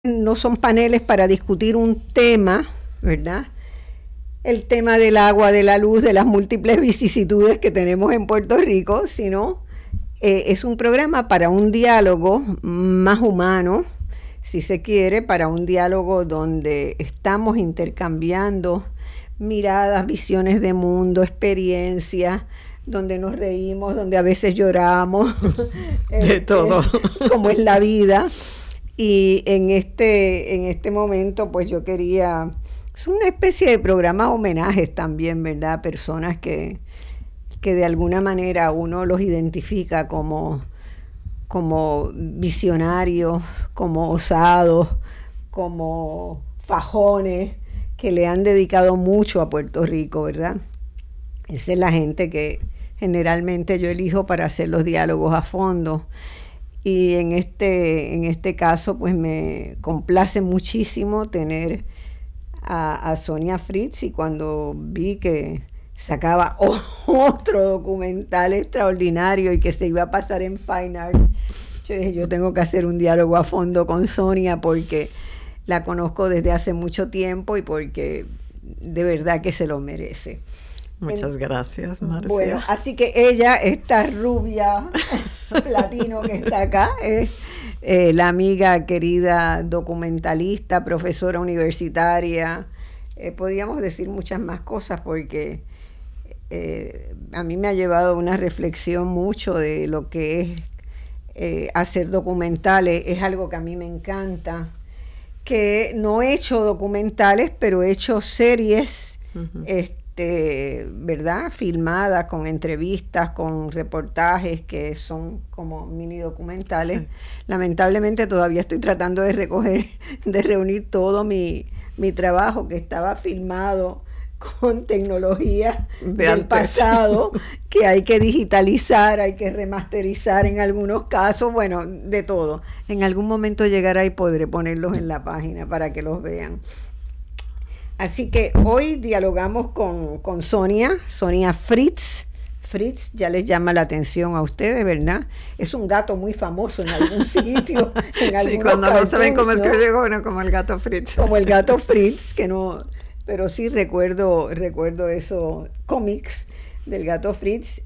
No son paneles para discutir un tema, ¿verdad? El tema del agua, de la luz, de las múltiples vicisitudes que tenemos en Puerto Rico, sino es un programa para un diálogo más humano, si se quiere, para un diálogo donde estamos intercambiando miradas, visiones de mundo, experiencias, donde nos reímos, donde a veces lloramos, de todo, como es la vida. Y en este momento, pues yo quería, es una especie de programa homenajes también, ¿verdad? Personas que de alguna manera uno los identifica como visionarios, como osados, como fajones, que le han dedicado mucho a Puerto Rico, ¿verdad? Esa es la gente que generalmente yo elijo para hacer los diálogos a fondo. Y en este caso, pues me complace muchísimo tener a Sonia Fritz, y cuando vi que sacaba otro documental extraordinario y que se iba a pasar en Fine Arts, yo dije, yo tengo que hacer un diálogo a fondo con Sonia porque la conozco desde hace mucho tiempo y porque de verdad que se lo merece. Muchas gracias, Marcia. Bueno, así que ella, esta rubia platino que está acá, es la amiga querida documentalista, profesora universitaria. Podríamos decir muchas más cosas porque a mí me ha llevado una reflexión mucho de lo que es hacer documentales. Es algo que a mí me encanta, que no he hecho documentales, pero he hecho series, ¿verdad? Filmadas con entrevistas, con reportajes que son como mini documentales. Sí. Lamentablemente todavía estoy tratando de reunir todo mi trabajo que estaba filmado con tecnología del pasado, que hay que digitalizar, hay que remasterizar en algunos casos, bueno, de todo. En algún momento llegará y podré ponerlos en la página para que los vean. Así que hoy dialogamos con Sonia Fritz. Fritz ya les llama la atención a ustedes, ¿verdad? Es un gato muy famoso en algún sitio. Sí, cuando no saben cómo es que llegó, bueno, como el gato Fritz. Como el gato Fritz, que no... Pero sí recuerdo esos cómics del gato Fritz.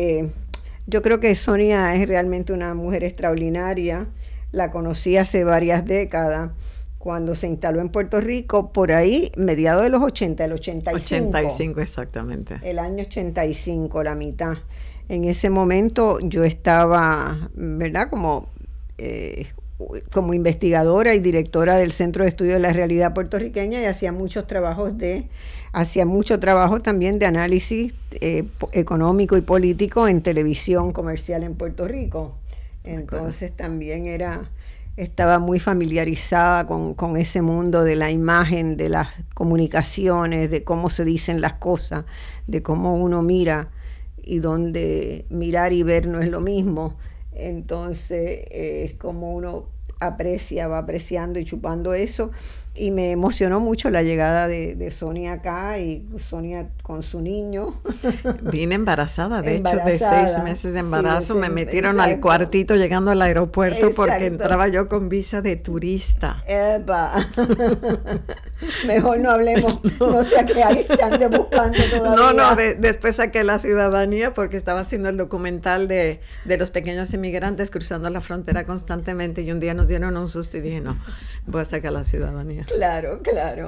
Yo creo que Sonia es realmente una mujer extraordinaria. La conocí hace varias décadas, cuando se instaló en Puerto Rico, por ahí, mediados de los 80, el 85. 85, exactamente. El año 85, la mitad. En ese momento yo estaba, ¿verdad?, como investigadora y directora del Centro de Estudio de la Realidad Puertorriqueña, y hacía mucho trabajo también de análisis económico y político en televisión comercial en Puerto Rico. Entonces también estaba muy familiarizada con ese mundo de la imagen, de las comunicaciones, de cómo se dicen las cosas, de cómo uno mira y donde mirar y ver no es lo mismo. Entonces es como uno va apreciando y chupando eso. Y me emocionó mucho la llegada de Sonia acá, y Sonia con su niño. Vine embarazada, de hecho, de 6 meses de embarazo. Sí, me metieron al cuartito llegando al aeropuerto. Exacto. Porque entraba yo con visa de turista. ¡Epa! Mejor no hablemos, no sé a qué ahí se ande buscando todavía. No, después saqué la ciudadanía porque estaba haciendo el documental de los pequeños inmigrantes cruzando la frontera constantemente, y un día nos dieron un susto y dije, no, voy a sacar la ciudadanía. Claro.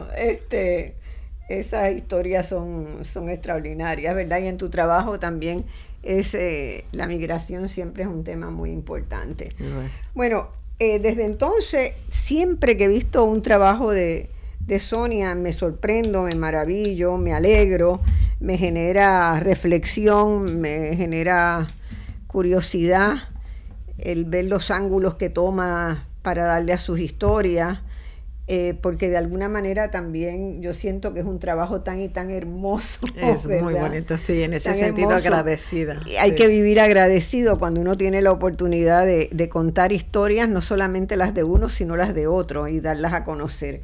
Esas historias son extraordinarias, ¿verdad? Y en tu trabajo también la migración siempre es un tema muy importante. Bueno, desde entonces, siempre que he visto un trabajo de Sonia, me sorprendo, me maravillo, me alegro, me genera reflexión, me genera curiosidad el ver los ángulos que toma para darle a sus historias. Porque de alguna manera también yo siento que es un trabajo tan y tan hermoso. Es, ¿verdad? Muy bonito, sí, en ese tan sentido hermoso. Agradecida. Hay que vivir agradecido cuando uno tiene la oportunidad de contar historias, no solamente las de uno, sino las de otro, y darlas a conocer.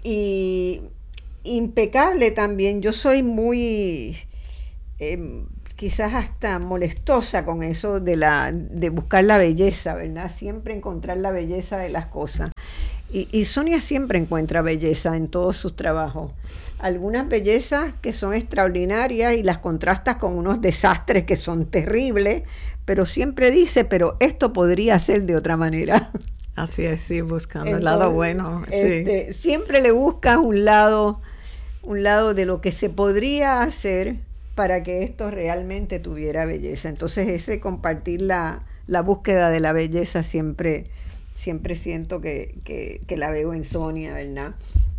Y impecable también, yo soy muy... quizás hasta molestosa con eso de buscar la belleza, ¿verdad? Siempre encontrar la belleza de las cosas. Y Sonia siempre encuentra belleza en todos sus trabajos. Algunas bellezas que son extraordinarias y las contrastas con unos desastres que son terribles, pero siempre dice, pero esto podría ser de otra manera. Así es, sí, buscando entonces, el lado bueno. Sí. Siempre le buscas un lado de lo que se podría hacer para que esto realmente tuviera belleza. Entonces ese compartir la búsqueda de la belleza siempre siento que la veo en Sonia, ¿verdad?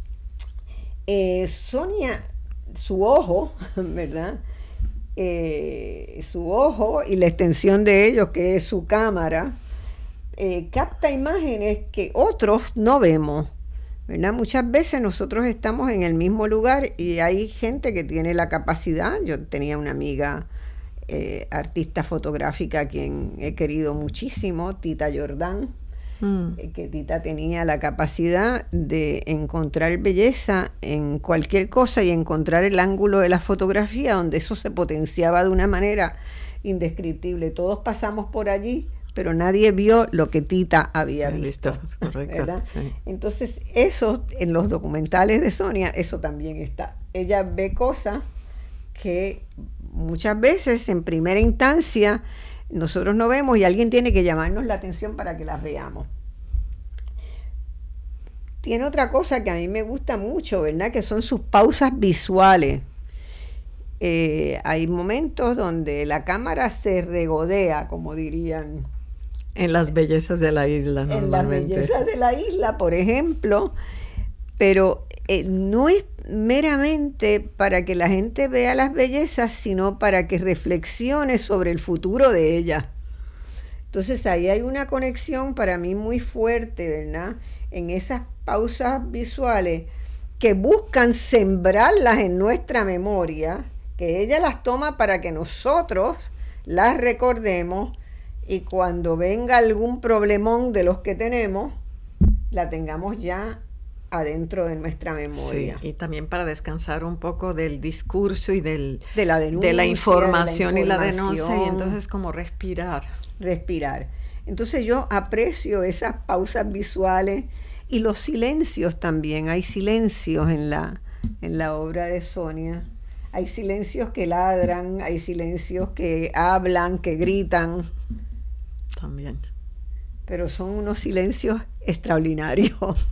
Sonia, su ojo, ¿verdad? Su ojo y la extensión de ellos, que es su cámara, capta imágenes que otros no vemos, ¿verdad? Muchas veces nosotros estamos en el mismo lugar y hay gente que tiene la capacidad. Yo tenía una amiga artista fotográfica a quien he querido muchísimo, Tita Jordán, que Tita tenía la capacidad de encontrar belleza en cualquier cosa y encontrar el ángulo de la fotografía donde eso se potenciaba de una manera indescriptible. Todos pasamos por allí, pero nadie vio lo que Tita había visto. Es correcto, ¿verdad? Sí. Entonces, eso en los documentales de Sonia, eso también está. Ella ve cosas que muchas veces en primera instancia nosotros no vemos y alguien tiene que llamarnos la atención para que las veamos. Tiene otra cosa que a mí me gusta mucho, ¿verdad? Que son sus pausas visuales. Hay momentos donde la cámara se regodea, como dirían. En las bellezas de la isla, normalmente. En las bellezas de la isla, por ejemplo, pero no es meramente para que la gente vea las bellezas, sino para que reflexione sobre el futuro de ella. Entonces ahí hay una conexión para mí muy fuerte, ¿verdad? En esas pausas visuales que buscan sembrarlas en nuestra memoria, que ella las toma para que nosotros las recordemos y cuando venga algún problemón de los que tenemos, la tengamos ya adentro de nuestra memoria. Sí, y también para descansar un poco del discurso y de la denuncia, de la información y la denuncia, y entonces como respirar. Entonces yo aprecio esas pausas visuales y los silencios también. Hay silencios en la obra de Sonia. Hay silencios que ladran, hay silencios que hablan, que gritan. También. Pero son unos silencios extraordinarios.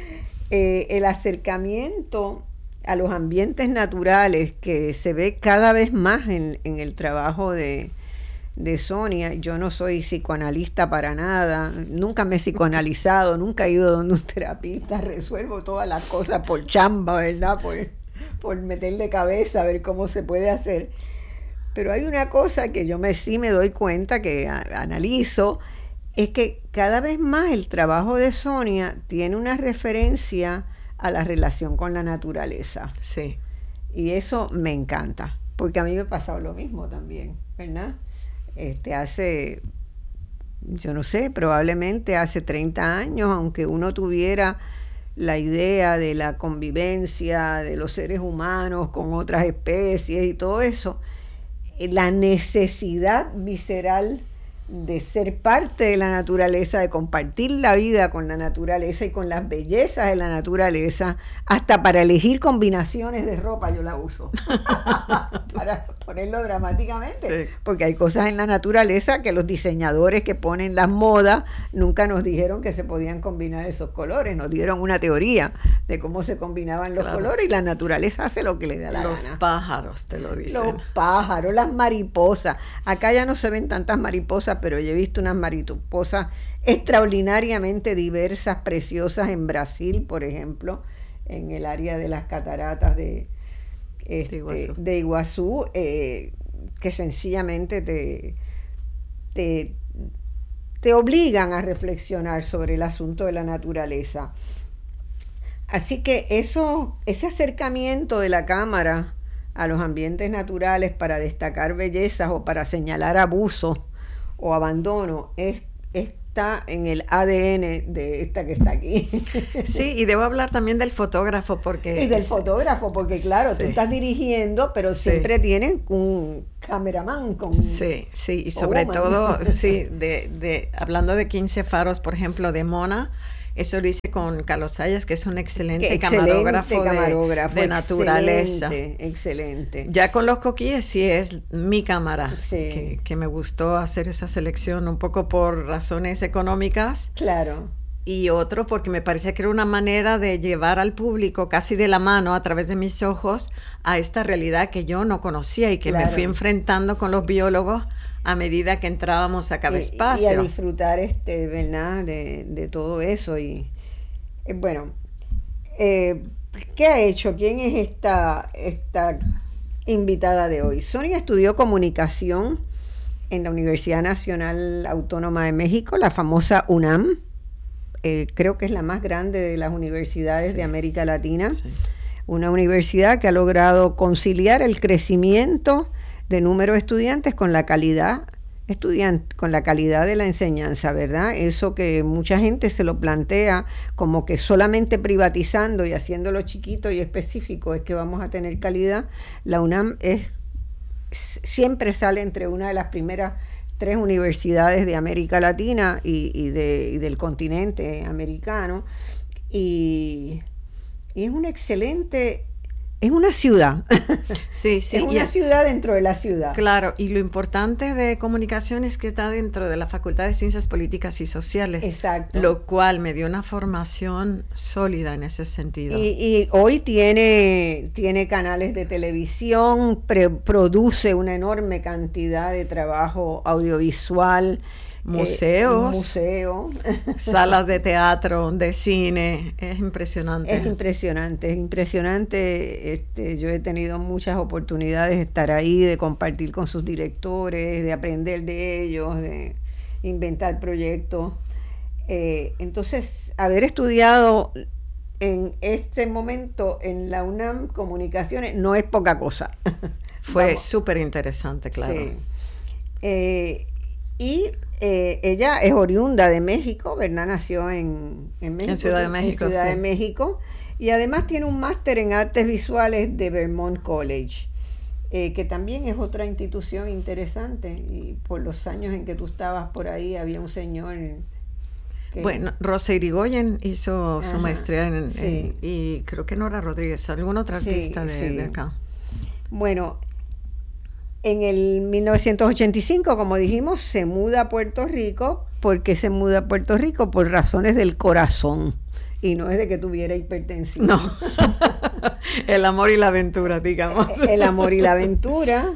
El acercamiento a los ambientes naturales que se ve cada vez más en el trabajo de Sonia. Yo no soy psicoanalista para nada, nunca me he psicoanalizado, nunca he ido donde un terapista, resuelvo todas las cosas por chamba, ¿verdad? Por meterle cabeza a ver cómo se puede hacer. Pero hay una cosa que yo sí me doy cuenta, que analizo, es que cada vez más el trabajo de Sonia tiene una referencia a la relación con la naturaleza. Sí. Y eso me encanta, porque a mí me ha pasado lo mismo también, ¿verdad? Hace, yo no sé, probablemente hace 30 años, aunque uno tuviera la idea de la convivencia de los seres humanos con otras especies y todo eso, la necesidad visceral de ser parte de la naturaleza, de compartir la vida con la naturaleza y con las bellezas de la naturaleza, hasta para elegir combinaciones de ropa yo la uso, para ponerlo dramáticamente, sí. Porque hay cosas en la naturaleza que los diseñadores que ponen las modas nunca nos dijeron que se podían combinar esos colores, nos dieron una teoría de cómo se combinaban los colores y la naturaleza hace lo que le da la gana. Los pájaros te lo dicen. Los pájaros, las mariposas. Acá ya no se ven tantas mariposas, pero yo he visto unas mariposas extraordinariamente diversas, preciosas en Brasil, por ejemplo, en el área de las cataratas de Iguazú, que sencillamente te obligan a reflexionar sobre el asunto de la naturaleza. Así que ese acercamiento de la cámara a los ambientes naturales para destacar bellezas o para señalar abusos o abandono es está en el ADN de esta que está aquí. Sí, y debo hablar también del fotógrafo porque... Y del fotógrafo, porque claro, tú estás dirigiendo, pero siempre tienen un cameraman con... Sí, y sobre todo, hablando de 15 faros, por ejemplo, de Mona, eso lo hice con Carlos Sayas, que es un excelente camarógrafo de naturaleza. Excelente. Ya con los coquíes sí es mi cámara, que me gustó hacer esa selección un poco por razones económicas. Claro. Y otro porque me parecía que era una manera de llevar al público casi de la mano a través de mis ojos a esta realidad que yo no conocía y que me fui enfrentando con los biólogos a medida que entrábamos a cada espacio. Y a disfrutar, ¿verdad? De todo eso. Y bueno, ¿qué ha hecho? ¿Quién es esta invitada de hoy? Sonia estudió comunicación en la Universidad Nacional Autónoma de México, la famosa UNAM. Creo que es la más grande de las universidades de América Latina. Sí. Una universidad que ha logrado conciliar el crecimiento de número de estudiantes con la calidad de la enseñanza, ¿verdad? Eso que mucha gente se lo plantea como que solamente privatizando y haciéndolo chiquito y específico es que vamos a tener calidad. La UNAM siempre sale entre una de las primeras 3 universidades de América Latina y del continente americano, y es un excelente... Es una ciudad. Sí. Es una ciudad dentro de la ciudad. Claro, y lo importante de comunicación es que está dentro de la Facultad de Ciencias Políticas y Sociales. Exacto. Lo cual me dio una formación sólida en ese sentido. Y hoy tiene canales de televisión, produce una enorme cantidad de trabajo audiovisual. Museos, salas de teatro, de cine, es impresionante. Es impresionante. Yo he tenido muchas oportunidades de estar ahí, de compartir con sus directores, de aprender de ellos, de inventar proyectos. Entonces, haber estudiado en este momento en la UNAM Comunicaciones no es poca cosa. Fue súper interesante, claro. Sí. Ella es oriunda de México, ¿verdad? Nació en México. En Ciudad de México, en Ciudad de México. Y además tiene un máster en artes visuales de Vermont College, que también es otra institución interesante. Y por los años en que tú estabas por ahí, había un señor... Bueno, Rosa Irigoyen hizo su maestría y creo que Nora Rodríguez, algún otro artista de acá. Bueno... En el 1985, como dijimos, se muda a Puerto Rico. ¿Por qué se muda a Puerto Rico? Por razones del corazón. Y no es de que tuviera hipertensión. No. El amor y la aventura, digamos. El amor y la aventura.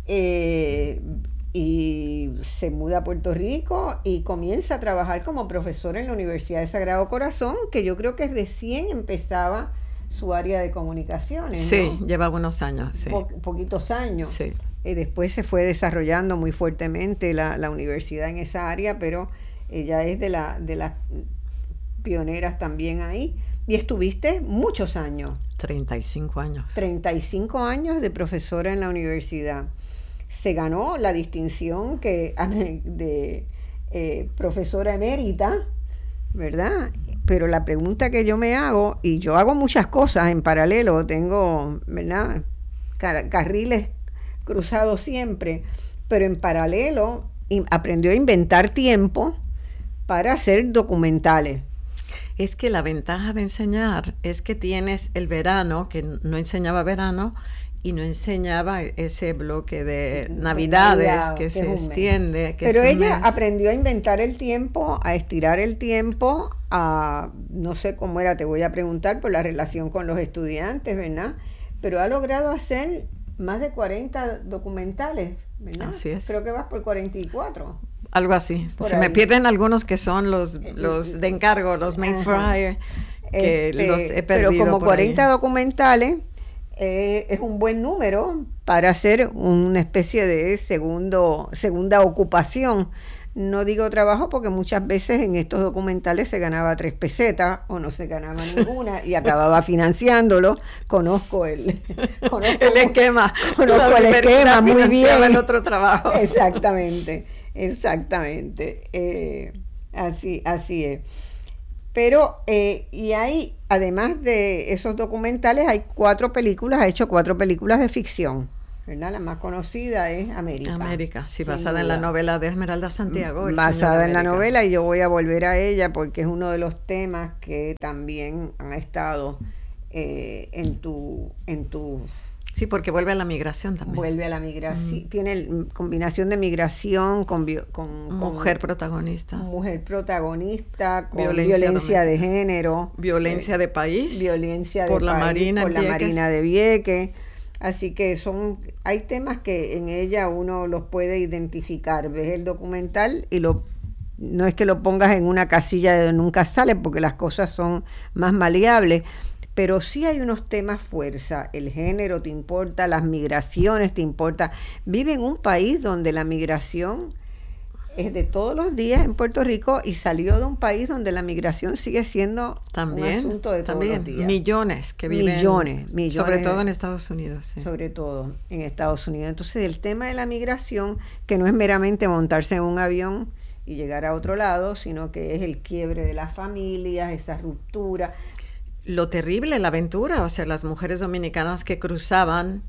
Y se muda a Puerto Rico y comienza a trabajar como profesora en la Universidad de Sagrado Corazón, que yo creo que recién empezaba su área de comunicaciones, ¿no? Sí, lleva unos años, sí. Poquitos años. Sí. Después se fue desarrollando muy fuertemente la universidad en esa área, pero ella es de las pioneras también ahí. Y estuviste muchos años. 35 años. 35 años de profesora en la universidad. Se ganó la distinción de profesora emérita, ¿verdad? Pero la pregunta que yo me hago, y yo hago muchas cosas en paralelo, tengo, ¿verdad?, carriles cruzados siempre, pero en paralelo aprendió a inventar tiempo para hacer documentales. Es que la ventaja de enseñar es que tienes el verano, que no enseñaba verano, y no enseñaba ese bloque de Navidades que se extiende. Pero ella aprendió a inventar el tiempo, a estirar el tiempo, no sé cómo era, te voy a preguntar por la relación con los estudiantes, ¿verdad? Pero ha logrado hacer más de 40 documentales, ¿verdad? Así es. Creo que vas por 44. Algo así. Se me pierden algunos que son los de encargo, los made for hire, que los he perdido. Pero como por 40 ahí. Documentales es un buen número para hacer una especie de segunda ocupación. No digo trabajo porque muchas veces en estos documentales se ganaba 3 pesetas o no se ganaba ninguna y acababa financiándolo. Conozco el esquema. Conozco el esquema muy bien. El otro trabajo. Exactamente. Así es. Pero, y hay, además de esos documentales, hay 4 películas, ha hecho 4 películas de ficción, ¿verdad? La más conocida es América. América, sí, basada en la novela de Esmeralda Santiago. Basada en la novela, y yo voy a volver a ella porque es uno de los temas que también han estado en tu sí, porque vuelve a la migración también. Vuelve a la migración. Tiene combinación de migración con mujer protagonista. Mujer protagonista, con violencia de género. Violencia de país. Violencia por de la país, Marina por la Marina de Vieques. Así que hay temas que en ella uno los puede identificar. Ves el documental y no es que lo pongas en una casilla de nunca sale, porque las cosas son más maleables. Pero sí hay unos temas fuerza, el género te importa, las migraciones te importa. Vive en un país donde la migración es de todos los días en Puerto Rico y salió de un país donde la migración sigue siendo un asunto de todos los días. Millones que viven, millones, sobre todo en Estados Unidos. Sí. Sobre todo en Estados Unidos. Entonces el tema de la migración, que no es meramente montarse en un avión y llegar a otro lado, sino que es el quiebre de las familias, esa ruptura. Lo terrible, la aventura, o sea, las mujeres dominicanas que cruzaban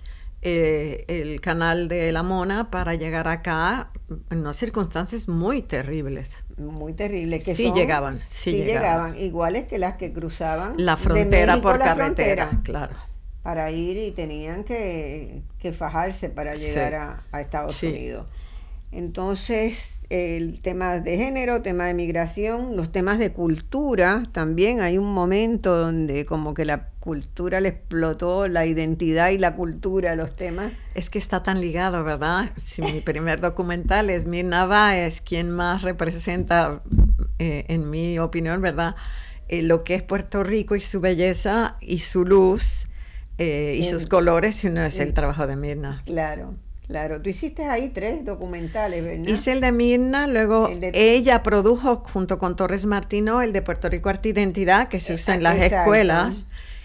el canal de La Mona para llegar acá en unas circunstancias muy terribles. Muy terribles. Que sí llegaban. Iguales que las que cruzaban la frontera de México por carretera, claro. Para ir y tenían que fajarse para llegar a Estados Unidos. Entonces, el tema de género, tema de migración, los temas de cultura, también hay un momento donde como que la cultura le explotó, la identidad y la cultura, los temas. Es que está tan ligado, ¿verdad? Sí, mi primer documental es Mirna Báez, quien más representa, en mi opinión, ¿verdad? Lo que es Puerto Rico y su belleza y su luz y sus colores, y no es el trabajo de Mirna. Claro, tú hiciste ahí 3 documentales, ¿verdad? Hice el de Mirna, luego ella produjo junto con Torres Martino el de Puerto Rico Arte e Identidad, que se usa en las escuelas,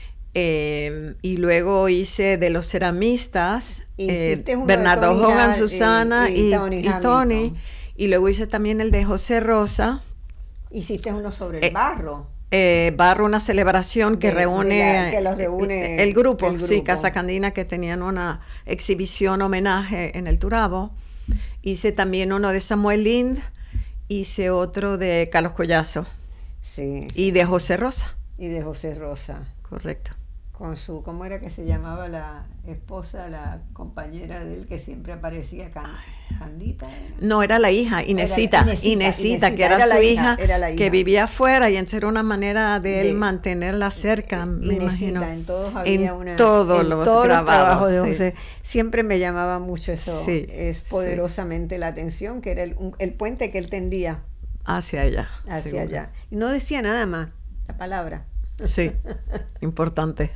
y luego hice de los ceramistas, Bernardo Hogan, Susana y Tony, y luego hice también el de José Rosa. Hiciste uno sobre el barro. Barro, una celebración que reúne el grupo, sí, Casa Candina, que tenían una exhibición homenaje en el Turabo. Hice también uno de Samuel Lind, hice otro de Carlos Collazo. Sí. Y de José Rosa. Correcto. Con su, ¿cómo era que se llamaba la esposa, la compañera de él que siempre aparecía? ¿Candita? No, era la hija, Inesita, que era su hija, que vivía afuera, y entonces era una manera de él mantenerla cerca, me imagino. En todos había todos los grabados de José. Siempre me llamaba mucho eso, poderosamente la atención, que era el puente que él tendía hacia allá. Y no decía nada más, la palabra. Sí, importante.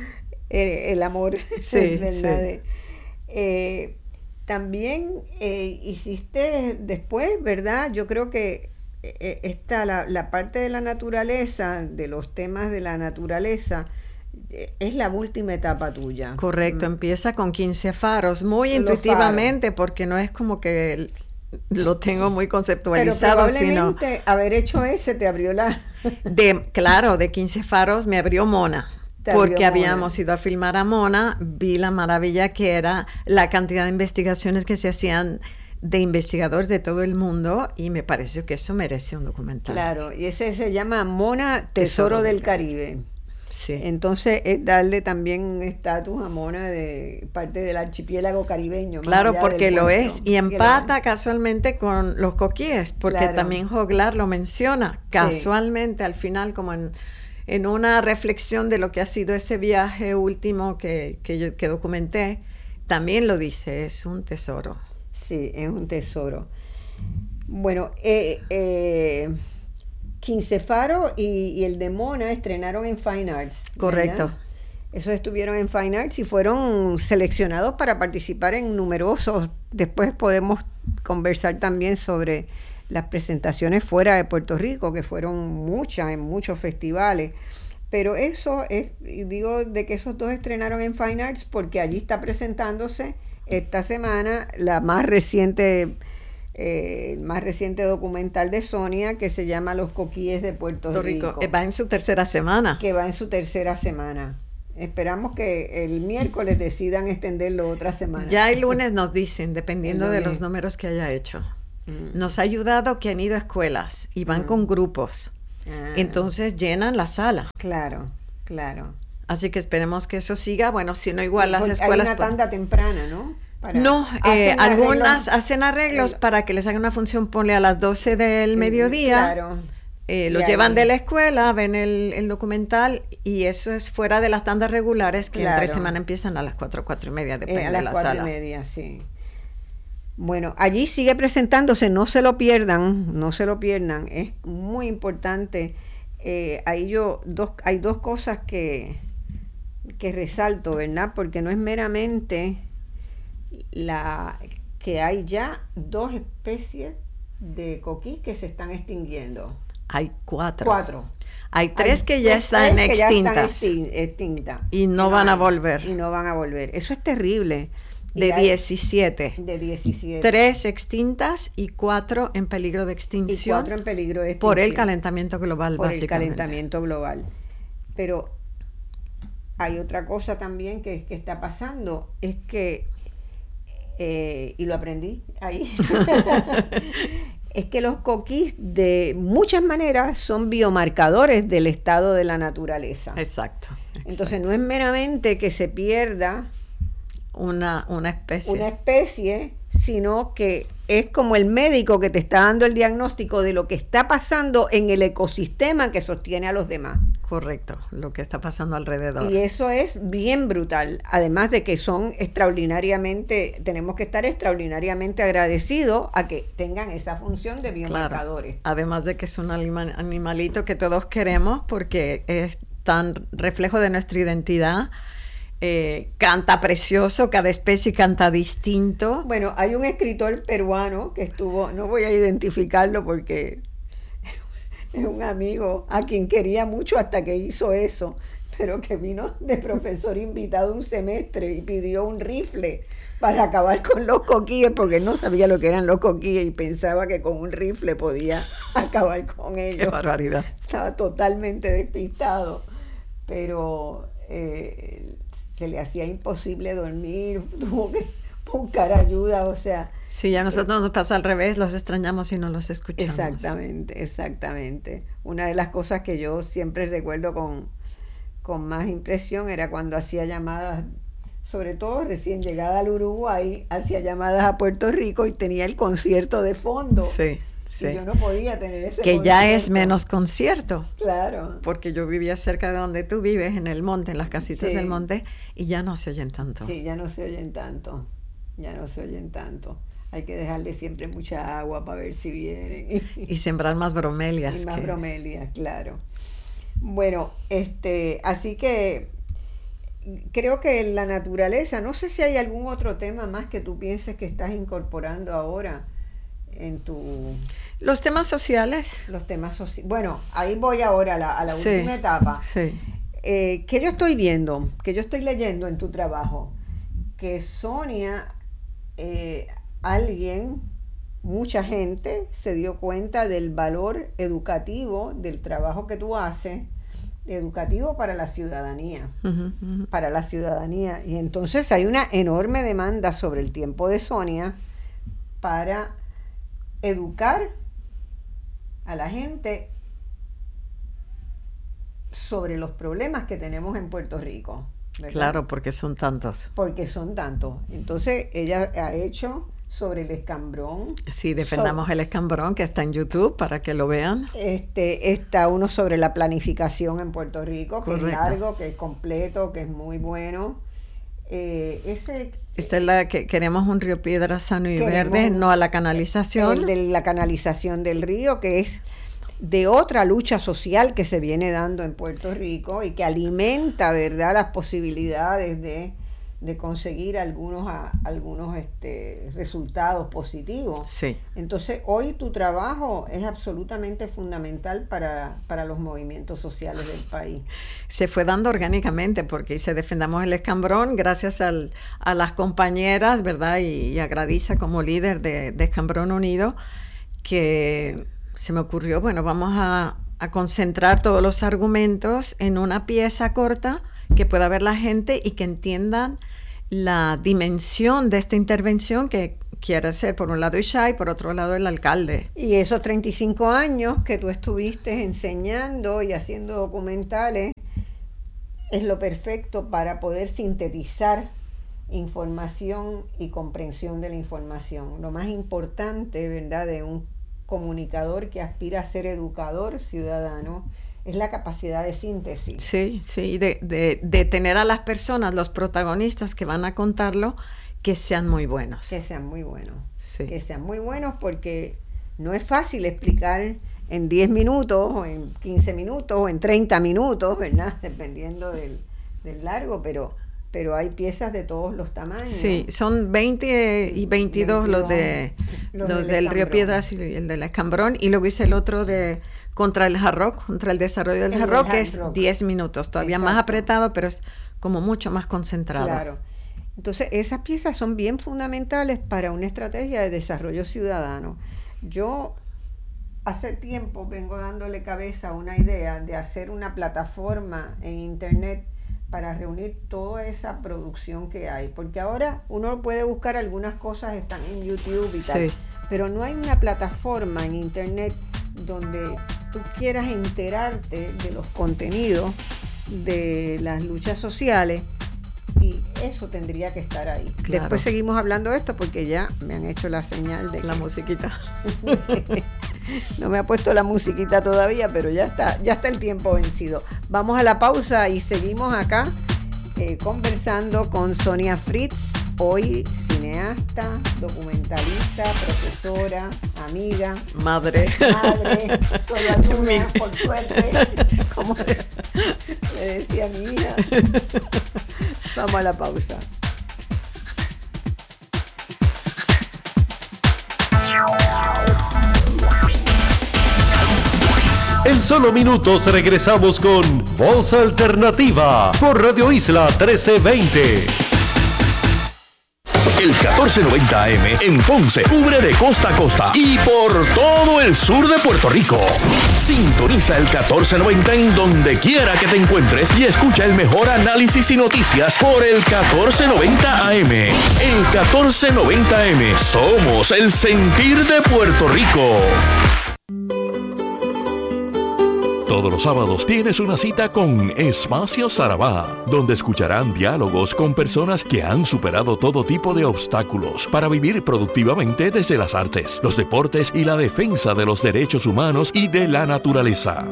El amor, sí, ¿verdad? Sí. También hiciste después, ¿verdad? Yo creo que la parte de la naturaleza, de los temas de la naturaleza, es la última etapa tuya. Correcto, empieza con 15 faros, muy intuitivamente, porque no es como que lo tengo muy conceptualizado. Pero probablemente haber hecho ese te abrió de 15 faros me abrió Mona. Porque habíamos ido a filmar a Mona, vi la maravilla que era la cantidad de investigaciones que se hacían de investigadores de todo el mundo, y me pareció que eso merece un documental. Claro, y ese se llama Mona, Tesoro del Caribe. Sí. Entonces es darle también un estatus a Mona de parte del archipiélago caribeño. Claro, porque lo es, y empata casualmente con los coquíes, porque también Joglar lo menciona casualmente al final, como en una reflexión de lo que ha sido ese viaje último que documenté, también lo dice, es un tesoro. Sí, es un tesoro. Bueno, 15 Faros y el de Mona estrenaron en Fine Arts. Correcto. ¿Verdad? Esos estuvieron en Fine Arts y fueron seleccionados para participar en numerosos. Después podemos conversar también sobre las presentaciones fuera de Puerto Rico, que fueron muchas, en muchos festivales. Pero eso es, digo, de que esos 2 estrenaron en Fine Arts porque allí está presentándose esta semana la más reciente el más reciente documental de Sonia, que se llama Los Coquíes de Puerto Rico. Va en su tercera semana. Que va en su tercera semana. Esperamos que el miércoles decidan extenderlo otra semana. Ya el lunes nos dicen, dependiendo de los números que haya hecho. Nos ha ayudado que han ido a escuelas y van con grupos. Entonces llenan la sala. Claro, claro. Así que esperemos que eso siga. Bueno, si no, igual las escuelas... Hay una tanda temprana, ¿no? Algunas hacen arreglos para que les hagan una función, ponle a las 12 del mediodía. Claro. Los llevan de la escuela, ven el documental, y eso es fuera de las tandas regulares que entre semana empiezan a las 4:30, depende de la sala. 4:30, sí. Bueno, allí sigue presentándose, no se lo pierdan, es muy importante. Hay dos cosas que resalto, ¿verdad? Porque no es meramente que hay ya 2 especies de coquí que se están extinguiendo. Hay 4. Hay 3 que ya están extintas. Y no van a volver. Eso es terrible. De 17. 3 extintas y 4 en peligro de extinción. Por el calentamiento global, básicamente. Pero hay otra cosa también que está pasando, es que, y lo aprendí ahí, es que los coquís de muchas maneras son biomarcadores del estado de la naturaleza. Exacto. Entonces no es meramente que se pierda una especie, sino que es como el médico que te está dando el diagnóstico de lo que está pasando en el ecosistema que sostiene a los demás. Correcto, lo que está pasando alrededor. Y eso es bien brutal, además de que tenemos que estar extraordinariamente agradecidos a que tengan esa función de biomarcadores. Claro. Además de que es un animalito que todos queremos porque es tan reflejo de nuestra identidad. Canta precioso, cada especie canta distinto. Bueno, hay un escritor peruano que no voy a identificarlo porque es un amigo a quien quería mucho hasta que hizo eso, pero que vino de profesor invitado un semestre y pidió un rifle para acabar con los coquíes, porque él no sabía lo que eran los coquíes y pensaba que con un rifle podía acabar con ellos. ¡Qué barbaridad! Estaba totalmente despistado, pero se le hacía imposible dormir, tuvo que buscar ayuda, o sea... Sí, a nosotros nos pasa al revés, los extrañamos y no los escuchamos. Exactamente. Una de las cosas que yo siempre recuerdo con más impresión era cuando hacía llamadas, sobre todo recién llegada al Uruguay, hacía llamadas a Puerto Rico y tenía el concierto de fondo. Sí. Y yo no podía tener ese que concierto. Ya es menos concierto. Claro. Porque yo vivía cerca de donde tú vives, en el monte, en las casitas del monte, y ya no se oyen tanto. Sí, ya no se oyen tanto. Hay que dejarle siempre mucha agua para ver si vienen. Y sembrar más bromelias. Bromelias, claro. Bueno, así que creo que en la naturaleza, no sé si hay algún otro tema más que tú pienses que estás incorporando ahora en tu... Los temas sociales. Bueno, ahí voy ahora a la última etapa. Sí. Que yo estoy viendo, que yo estoy leyendo en tu trabajo, que Sonia, mucha gente se dio cuenta del valor educativo del trabajo que tú haces, educativo para la ciudadanía, para la ciudadanía. Y entonces hay una enorme demanda sobre el tiempo de Sonia para educar a la gente sobre los problemas que tenemos en Puerto Rico, ¿verdad? Claro, porque son tantos. Entonces, ella ha hecho sobre el escambrón. Sí, defendamos el escambrón, que está en YouTube para que lo vean. Está uno sobre la planificación en Puerto Rico, que correcto, es largo, que es completo, que es muy bueno. Esta es la que queremos un Río Piedra sano y verde, no a la canalización. El de la canalización del río, que es de otra lucha social que se viene dando en Puerto Rico y que alimenta, ¿verdad?, las posibilidades de de conseguir algunos resultados positivos. Sí. Entonces, hoy tu trabajo es absolutamente fundamental para los movimientos sociales del país. Se fue dando orgánicamente porque se Defendamos el Escambrón gracias a las compañeras, ¿verdad? Y a Gradisa como líder de Escambrón Unido, que se me ocurrió, bueno, vamos a concentrar todos los argumentos en una pieza corta que pueda ver la gente y que entiendan la dimensión de esta intervención que quiere hacer por un lado Isha y por otro lado el alcalde. Y esos 35 años que tú estuviste enseñando y haciendo documentales es lo perfecto para poder sintetizar información y comprensión de la información. Lo más importante, ¿verdad?, de un comunicador que aspira a ser educador ciudadano es la capacidad de síntesis. Sí, de tener a las personas, los protagonistas que van a contarlo, que sean muy buenos. Que sean muy buenos. Sí. Que sean muy buenos porque no es fácil explicar en 10 minutos, o en 15 minutos, o en 30 minutos, ¿verdad? Dependiendo del largo, pero hay piezas de todos los tamaños. Sí, son 20 y 22 los del Río Piedras y el del Escambrón, y luego hice el otro contra el Hard Rock, contra el desarrollo del Hard Rock, que es 10 minutos, todavía más apretado, pero es como mucho más concentrado. Claro. Entonces, esas piezas son bien fundamentales para una estrategia de desarrollo ciudadano. Yo hace tiempo vengo dándole cabeza a una idea de hacer una plataforma en internet para reunir toda esa producción que hay, porque ahora uno puede buscar algunas cosas, están en YouTube y tal, pero no hay una plataforma en internet donde tú quieras enterarte de los contenidos de las luchas sociales, y eso tendría que estar ahí. Claro. Después seguimos hablando de esto porque ya me han hecho la señal de la musiquita. No me ha puesto la musiquita todavía, pero ya está el tiempo vencido. Vamos a la pausa y seguimos acá conversando con Sonia Fritz, hoy cineasta, documentalista, profesora, amiga, madre, soy alumna, por suerte, como le decía mi hija. Vamos a la pausa. En solo minutos regresamos con Voz Alternativa por Radio Isla 1320. El 1490 AM en Ponce cubre de costa a costa y por todo el sur de Puerto Rico. Sintoniza el 1490 en donde quiera que te encuentres y escucha el mejor análisis y noticias por el 1490 AM. El 1490 AM, somos el sentir de Puerto Rico. Todos los sábados tienes una cita con Espacio Sarabá, donde escucharán diálogos con personas que han superado todo tipo de obstáculos para vivir productivamente desde las artes, los deportes y la defensa de los derechos humanos y de la naturaleza.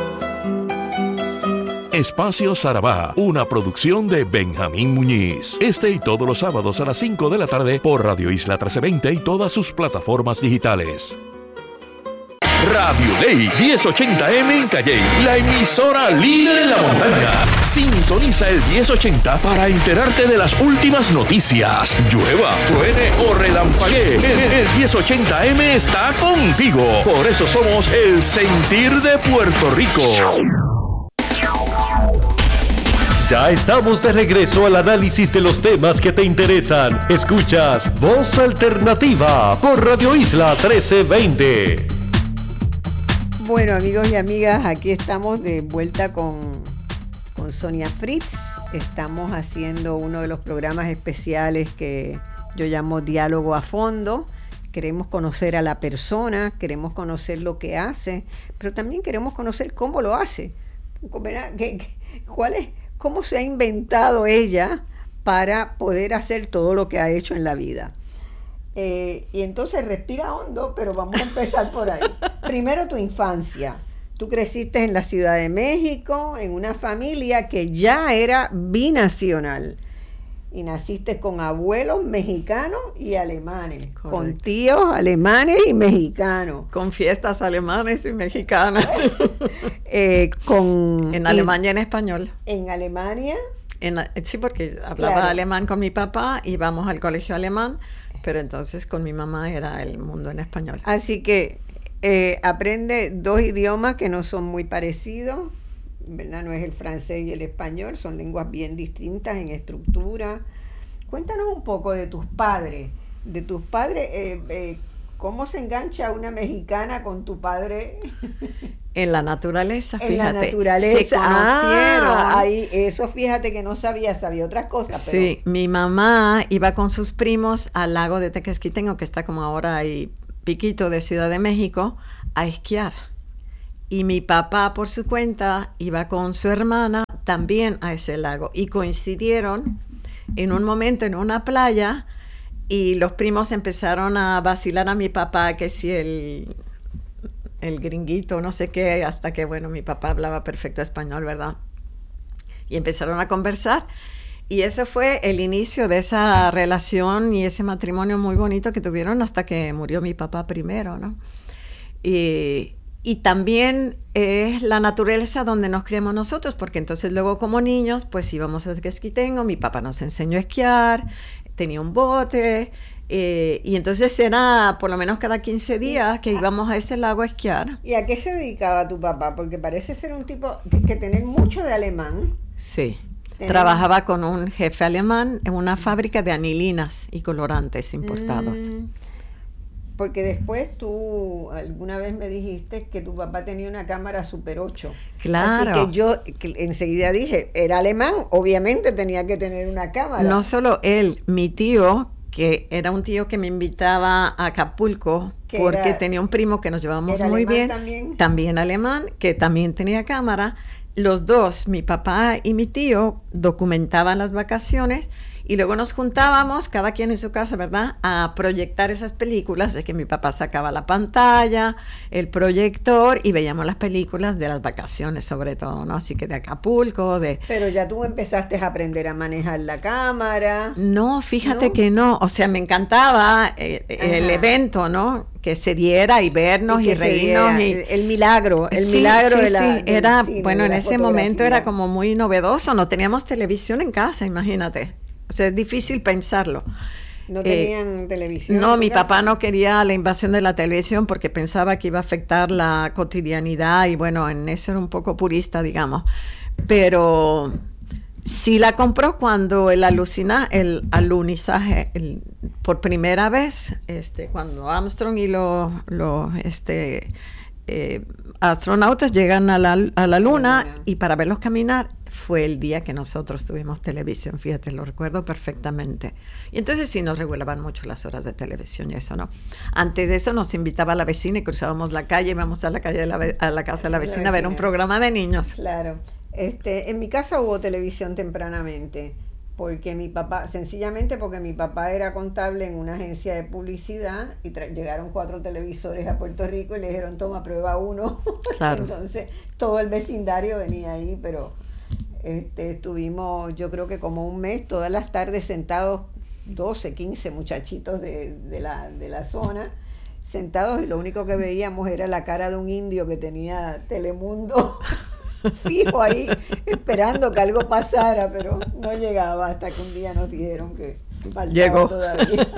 Espacio Sarabá, una producción de Benjamín Muñiz. Este y todos los sábados a las 5 de la tarde por Radio Isla 1320 y todas sus plataformas digitales. Radio Ley 1080M en Calley, la emisora líder en la montaña. Sintoniza el 1080 para enterarte de las últimas noticias. Llueva, truene o relampaguee, el 1080M está contigo. Por eso somos el sentir de Puerto Rico. Ya estamos de regreso al análisis de los temas que te interesan. Escuchas Voz Alternativa por Radio Isla 1320. Bueno, amigos y amigas, aquí estamos de vuelta con Sonia Fritz. Estamos haciendo uno de los programas especiales que yo llamo Diálogo a Fondo. Queremos conocer a la persona, queremos conocer lo que hace, pero también queremos conocer cómo lo hace. ¿Cómo se ha inventado ella para poder hacer todo lo que ha hecho en la vida? Y entonces respira hondo, pero vamos a empezar por ahí. Primero, tu infancia. Tú creciste en la Ciudad de México, en una familia que ya era binacional. Y naciste con abuelos mexicanos y alemanes. Correcto. Con tíos alemanes y mexicanos. Con fiestas alemanes y mexicanas. En Alemania en español. En Alemania. Sí, porque hablaba alemán con mi papá, íbamos al colegio alemán, pero entonces con mi mamá era el mundo en español. Así que aprende 2 idiomas que no son muy parecidos, ¿verdad? No es el francés y el español, son lenguas bien distintas en estructura. Cuéntanos un poco de tus padres. ¿Cómo se engancha una mexicana con tu padre? En la naturaleza, fíjate. En la naturaleza. Se conocieron. Ahí, eso fíjate que no sabía otras cosas. Pero... Sí, mi mamá iba con sus primos al lago de Tequesquitengo, que está como ahora ahí, piquito de Ciudad de México, a esquiar. Y mi papá, por su cuenta, iba con su hermana también a ese lago. Y coincidieron en un momento en una playa y los primos empezaron a vacilar a mi papá, que si el gringuito, no sé qué, hasta que, bueno, mi papá hablaba perfecto español, ¿verdad? Y empezaron a conversar. Y eso fue el inicio de esa relación y ese matrimonio muy bonito que tuvieron hasta que murió mi papá primero, ¿no? Y también es la naturaleza donde nos criamos nosotros, porque entonces luego como niños, pues íbamos a Tequesquitengo, mi papá nos enseñó a esquiar, tenía un bote, y entonces era por lo menos cada 15 días que íbamos a ese lago a esquiar. ¿Y a qué se dedicaba tu papá? Porque parece ser un tipo que tener mucho de alemán. Sí. Trabajaba con un jefe alemán en una fábrica de anilinas y colorantes importados. Porque después tú alguna vez me dijiste que tu papá tenía una cámara Super 8. Claro. Así que yo enseguida dije, era alemán, obviamente tenía que tener una cámara. No solo él, mi tío, que era un tío que me invitaba a Acapulco, porque tenía un primo que nos llevábamos muy bien, también alemán, que también tenía cámara. Los dos, mi papá y mi tío, documentaban las vacaciones y luego nos juntábamos, cada quien en su casa, ¿verdad?, a proyectar esas películas. Es que mi papá sacaba la pantalla, el proyector y veíamos las películas de las vacaciones, sobre todo, ¿no? Así que de Acapulco, Pero ya tú empezaste a aprender a manejar la cámara. No, fíjate que no. O sea, me encantaba el evento, ¿no? Que se diera y vernos y reírnos. El milagro de la... Sí, era, cine, bueno, en ese momento fotografía. era como muy novedoso. No teníamos televisión en casa, imagínate. O sea, es difícil pensarlo. ¿No tenían televisión? No, mi papá no quería la invasión de la televisión porque pensaba que iba a afectar la cotidianidad y bueno, en eso era un poco purista, digamos. Pero sí la compró cuando el alunizaje, por primera vez, cuando Armstrong y los astronautas llegan a la luna y para verlos caminar fue el día que nosotros tuvimos televisión, fíjate, lo recuerdo perfectamente. Y entonces sí nos regulaban mucho las horas de televisión y eso, ¿no? Antes de eso nos invitaba la vecina y cruzábamos la calle, íbamos a la calle a la casa de la vecina a ver un programa de niños. Claro. En mi casa hubo televisión tempranamente, porque mi papá era contable en una agencia de publicidad y llegaron 4 televisores a Puerto Rico y le dijeron, toma, prueba uno. Claro. Entonces todo el vecindario venía ahí, pero estuvimos, yo creo que como un mes, todas las tardes sentados, 12, 15 muchachitos de la zona, sentados, y lo único que veíamos era la cara de un indio que tenía Telemundo fijo ahí, esperando que algo pasara, pero no llegaba, hasta que un día nos dijeron que faltaba llegó todavía.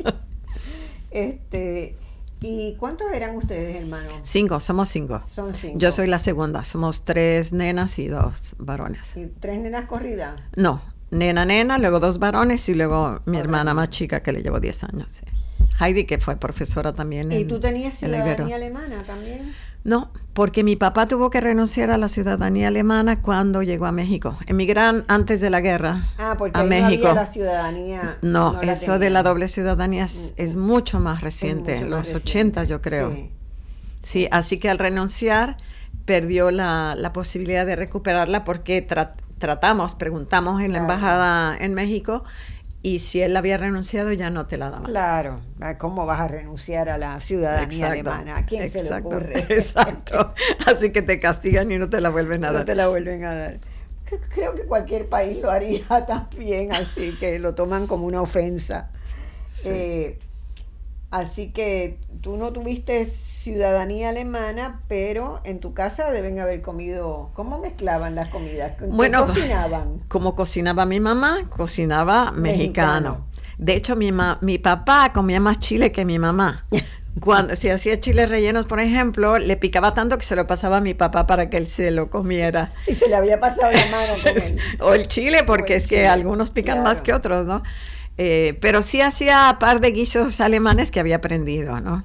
¿Y cuántos eran ustedes, hermanos? 5, somos 5. Son 5. Yo soy la segunda, somos 3 nenas y 2 varones. ¿Y 3 nenas corridas? No, nena, luego 2 varones y luego mi hermana más chica que le llevo 10 años. Sí. Heidi, que fue profesora también. ¿Y tú tenías ciudadanía alemana también? No, porque mi papá tuvo que renunciar a la ciudadanía alemana cuando llegó a México. Emigraron antes de la guerra porque a México. No había la ciudadanía. No, eso de la doble ciudadanía es mucho más reciente, en los 80 yo creo. Sí, así que al renunciar perdió la posibilidad de recuperarla porque preguntamos en la embajada en México. Y si él había renunciado, ya no te la daban. Claro. ¿Cómo vas a renunciar a la ciudadanía alemana? ¿A quién se le ocurre? Exacto. Así que te castigan y no te la vuelven a dar. No te la vuelven a dar. Creo que cualquier país lo haría también, así que lo toman como una ofensa. Sí. Así que tú no tuviste ciudadanía alemana, pero en tu casa deben haber comido. ¿Cómo mezclaban las comidas? Bueno, cocinaban? Como cocinaba mi mamá, cocinaba mexicano. De hecho, mi papá comía más chile que mi mamá. Cuando si hacía chiles rellenos, por ejemplo, le picaba tanto que se lo pasaba a mi papá para que él se lo comiera. Si se le había pasado la mano con él. O el chile, porque es que algunos pican más que otros, ¿no? Pero sí hacía par de guisos alemanes que había aprendido, ¿no?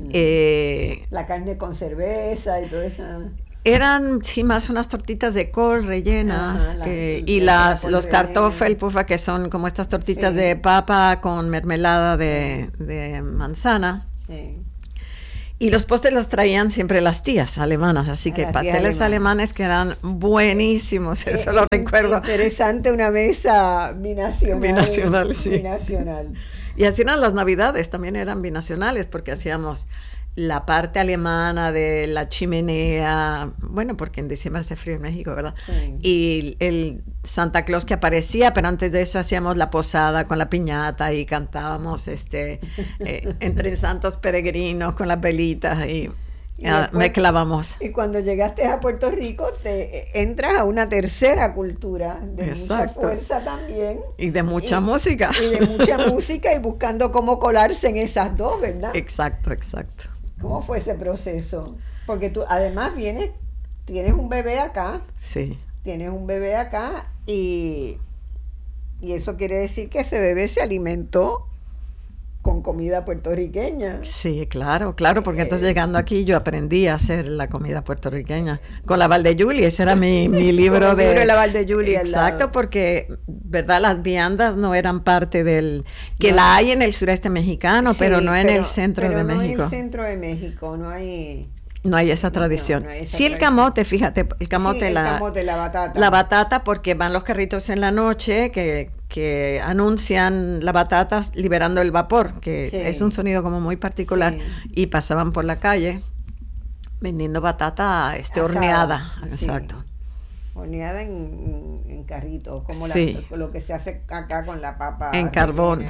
La carne con cerveza y todo eso. Eran, sí, más unas tortitas de col rellenas y los Kartoffelpuffer, que son como estas tortitas de papa con mermelada de manzana. Sí. Y los postres los traían siempre las tías alemanas, así que pasteles alemanes que eran buenísimos, eso lo recuerdo. Interesante, una mesa binacional. Binacional, sí. Binacional. Y así eran las navidades, también eran binacionales, porque hacíamos la parte alemana de la chimenea, bueno, porque en diciembre hace frío en México, ¿verdad? Sí. Y el Santa Claus que aparecía, pero antes de eso hacíamos la posada con la piñata y cantábamos entre santos peregrinos con las velitas y después, mezclábamos. Y cuando llegaste a Puerto Rico te entras a una tercera cultura de mucha fuerza también. Y de mucha música. Y de mucha música y buscando cómo colarse en esas dos, ¿verdad? Exacto. ¿Cómo fue ese proceso? Porque tú además tienes un bebé acá. Sí. Tienes un bebé acá y eso quiere decir que ese bebé se alimentó con comida puertorriqueña. Sí, claro, porque entonces llegando aquí yo aprendí a hacer la comida puertorriqueña con la Valdejuli, ese era mi libro de la Valdejuli. Exacto, porque verdad las viandas no eran parte del que la hay en el sureste mexicano, pero no en el centro de México. No en el centro de México, no hay esa tradición. Sí, el camote, fíjate, el camote, la batata. La batata, porque van los carritos en la noche que anuncian la batata liberando el vapor, que es un sonido como muy particular, y pasaban por la calle vendiendo batata horneada. Sí. Exacto. Horneada en carritos, como lo que se hace acá con la papa. En carbón.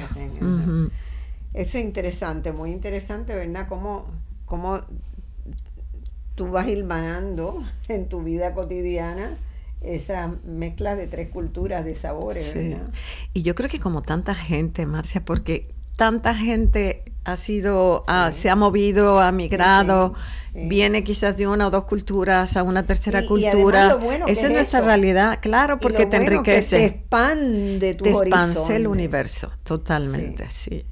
Eso es interesante, muy interesante, ¿verdad? Cómo tú vas hilvanando en tu vida cotidiana esa mezcla de tres culturas, de sabores, ¿verdad? Y yo creo que como tanta gente, Marcia, porque tanta gente se ha movido, ha migrado, viene quizás de una o dos culturas a una tercera cultura. Lo bueno esa es nuestra realidad, claro, porque te enriquece. Te expande tu horizonte. Te expande el universo, totalmente, sí.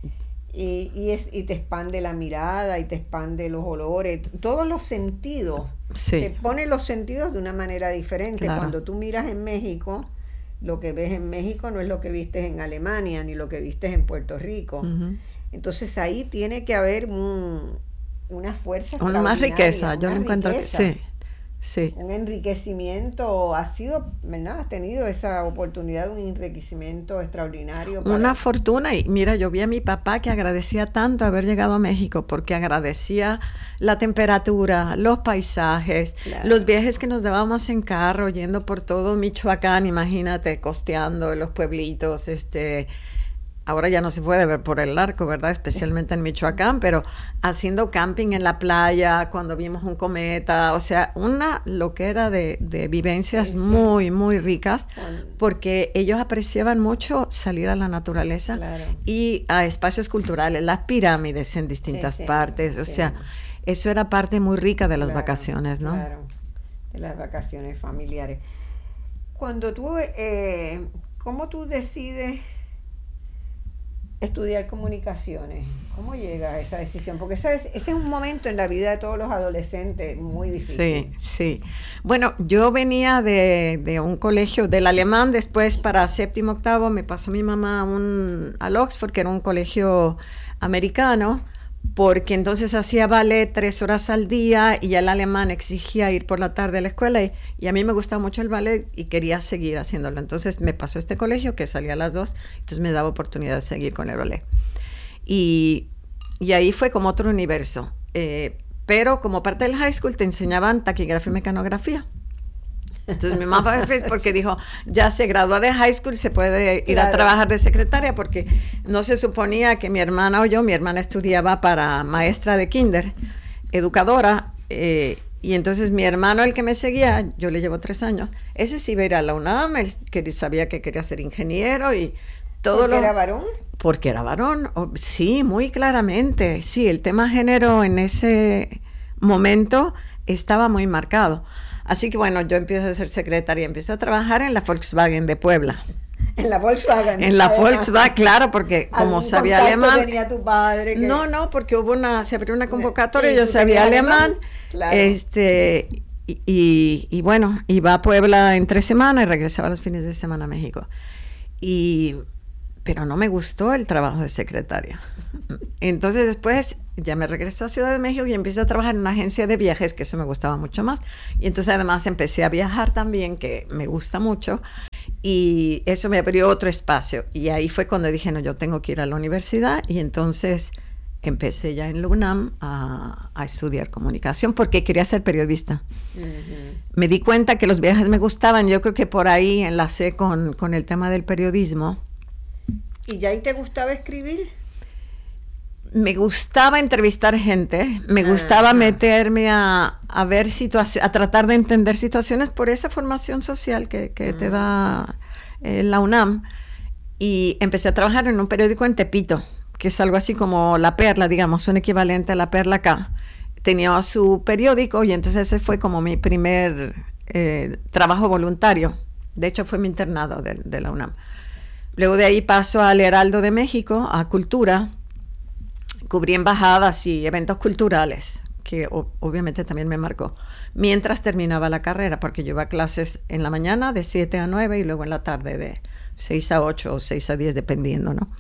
Y te expande la mirada y te expande los olores, todos los sentidos. Te pone los sentidos de una manera diferente. Claro. Cuando tú miras en México, lo que ves en México no es lo que vistes en Alemania ni lo que vistes en Puerto Rico. Entonces ahí tiene que haber una fuerza extraordinaria, más riqueza, yo lo encuentro que sí. Un enriquecimiento, ¿verdad? Has tenido esa oportunidad de un enriquecimiento extraordinario. Una fortuna, y mira, yo vi a mi papá que agradecía tanto haber llegado a México, porque agradecía la temperatura, los paisajes, los viajes que nos dábamos en carro, yendo por todo Michoacán, imagínate, costeando los pueblitos, ahora ya no se puede ver por el arco, ¿verdad? Especialmente en Michoacán, pero haciendo camping en la playa, cuando vimos un cometa, o sea, una loquera de vivencias muy, muy ricas, porque ellos apreciaban mucho salir a la naturaleza y a espacios culturales, las pirámides en distintas partes, o sea, eso era parte muy rica de las vacaciones, ¿no? Claro, de las vacaciones familiares. Cuando tú, ¿cómo tú decides estudiar comunicaciones? ¿Cómo llegas a esa decisión? Porque ese es un momento en la vida de todos los adolescentes muy difícil. Sí. Bueno, yo venía de un colegio del alemán, después para séptimo, octavo me pasó mi mamá al Oxford, que era un colegio americano, porque entonces hacía ballet 3 horas al día y ya el alemán exigía ir por la tarde a la escuela y a mí me gustaba mucho el ballet y quería seguir haciéndolo. Entonces me pasó este colegio que salía a las 2, entonces me daba oportunidad de seguir con el ballet. Y ahí fue como otro universo. Pero como parte del high school te enseñaban taquigrafía y mecanografía. Entonces mi mamá fue feliz porque dijo, ya se graduó de high school y se puede ir a trabajar de secretaria, porque no se suponía que mi hermana o yo, mi hermana estudiaba para maestra de kinder, educadora, y entonces mi hermano, el que me seguía, yo le llevo 3 años, ese sí iba a ir a la UNAM, él sabía que quería ser ingeniero y todo. ¿Porque era varón? Porque era varón, sí, muy claramente, sí, el tema género en ese momento estaba muy marcado. Así que bueno, yo empiezo a ser secretaria, empiezo a trabajar en la Volkswagen de Puebla. En la Volkswagen. En la Volkswagen, claro, porque como sabía alemán. ¿Tenía tu padre? Que... No, porque se abrió una convocatoria, yo sabía alemán. Claro. Y bueno, iba a Puebla en 3 semanas y regresaba los fines de semana a México. Pero no me gustó el trabajo de secretaria. Entonces después ya me regresé a Ciudad de México y empecé a trabajar en una agencia de viajes, que eso me gustaba mucho más. Y entonces además empecé a viajar también, que me gusta mucho. Y eso me abrió otro espacio. Y ahí fue cuando dije, no, yo tengo que ir a la universidad. Y entonces empecé ya en la UNAM a estudiar comunicación porque quería ser periodista. Uh-huh. Me di cuenta que los viajes me gustaban. Yo creo que por ahí enlacé con el tema del periodismo. ¿Y ya ahí te gustaba escribir? Me gustaba entrevistar gente, me gustaba meterme a ver situaciones, a tratar de entender situaciones por esa formación social que te da la UNAM. Y empecé a trabajar en un periódico en Tepito, que es algo así como La Perla, digamos, un equivalente a La Perla acá. Tenía su periódico y entonces ese fue como mi primer trabajo voluntario. De hecho, fue mi internado de la UNAM. Luego de ahí paso al Heraldo de México, a Cultura. Cubrí embajadas y eventos culturales, que obviamente también me marcó. Mientras terminaba la carrera, porque yo iba a clases en la mañana de 7 a 9 y luego en la tarde de 6 a 8 o 6 a 10, dependiendo, ¿no?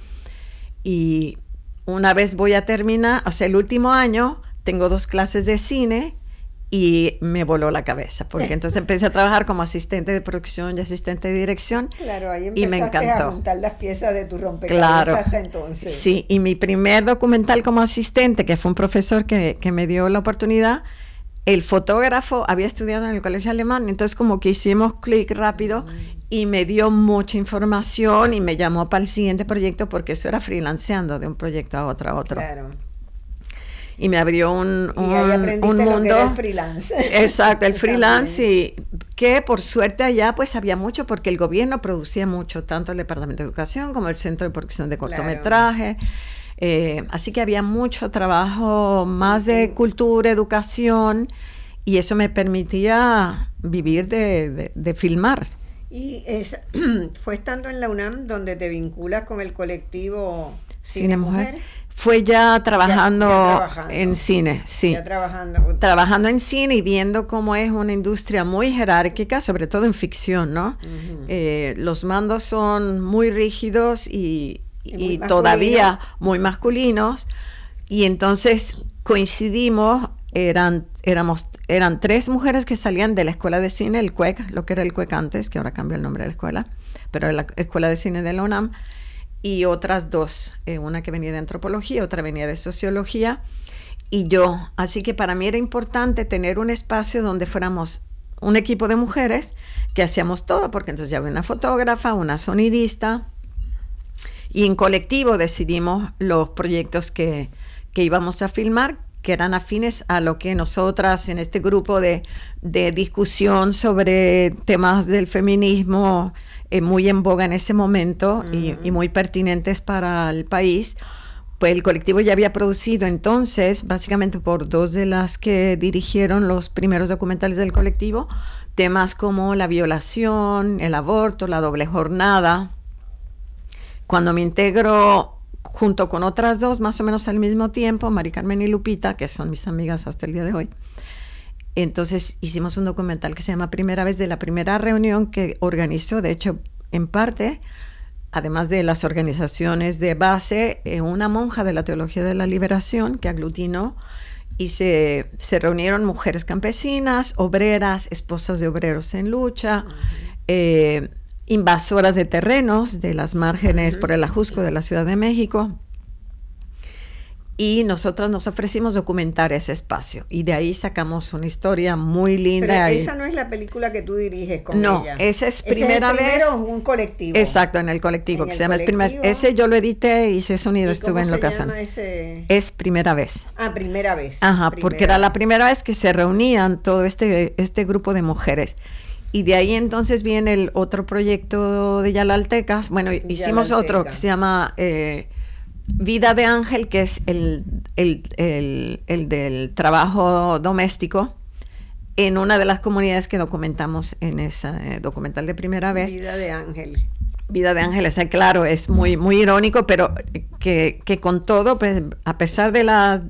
Y una vez voy a terminar, o sea, el último año, tengo 2 clases de cine y me voló la cabeza, porque entonces empecé a trabajar como asistente de producción y asistente de dirección. Claro, ahí y me encantó. A juntar las piezas de tu rompecabezas hasta entonces. Sí, y mi primer documental como asistente, que fue un profesor que me dio la oportunidad, el fotógrafo había estudiado en el colegio alemán, entonces como que hicimos clic rápido y me dio mucha información y me llamó para el siguiente proyecto, porque eso era freelanceando de un proyecto a otro. Claro. Y me abrió un mundo. Lo que era el freelance. Exacto, el freelance, y que por suerte allá pues había mucho, porque el gobierno producía mucho, tanto el Departamento de Educación como el Centro de Producción de Cortometraje. Claro. Así que había mucho trabajo más de cultura, educación, y eso me permitía vivir de filmar. Y fue estando en la UNAM donde te vinculas con el colectivo Cine Mujer. Fue ya trabajando en cine, sí. Ya trabajando en cine y viendo cómo es una industria muy jerárquica, sobre todo en ficción, ¿no? Uh-huh. Los mandos son muy rígidos y todavía muy masculinos. Y entonces coincidimos, eran 3 mujeres que salían de la escuela de cine, el CUEC, lo que era el CUEC antes, que ahora cambió el nombre de la escuela, pero la escuela de cine de la UNAM. Y otras 2, una que venía de antropología, otra venía de sociología, y yo. Así que para mí era importante tener un espacio donde fuéramos un equipo de mujeres que hacíamos todo, porque entonces ya había una fotógrafa, una sonidista, y en colectivo decidimos los proyectos que íbamos a filmar, que eran afines a lo que nosotras en este grupo de discusión sobre temas del feminismo, muy en boga en ese momento, uh-huh, y muy pertinentes para el país, pues el colectivo ya había producido entonces, básicamente por 2 de las que dirigieron los primeros documentales del colectivo, temas como la violación, el aborto, la doble jornada. Cuando me integro junto con otras 2, más o menos al mismo tiempo, Mari Carmen y Lupita, que son mis amigas hasta el día de hoy, entonces hicimos un documental que se llama Primera Vez, de la primera reunión que organizó, de hecho, en parte, además de las organizaciones de base, una monja de la Teología de la Liberación que aglutinó, y se reunieron mujeres campesinas, obreras, esposas de obreros en lucha, uh-huh, invasoras de terrenos de las márgenes, uh-huh, por el Ajusco de la Ciudad de México. y nosotras nos ofrecimos documentar ese espacio. Y de ahí sacamos una historia muy linda. Pero esa no es la película que tú diriges con ella. No, esa es primera vez. Primero un colectivo. Exacto, en el colectivo, que se llama Ese yo lo edité, hice sonido, estuve en locación. Es Primera Vez. Ah, Primera Vez. Ajá, porque era la primera vez que se reunían todo este grupo de mujeres. Y de ahí entonces viene el otro proyecto de Yalaltecas. Bueno, hicimos otro que se llama Vida de Ángel, que es el del trabajo doméstico en una de las comunidades que documentamos en ese documental de Primera Vez. Vida de Ángel. Vida de Ángel, claro, es muy, muy irónico, pero que con todo, pues, a pesar de la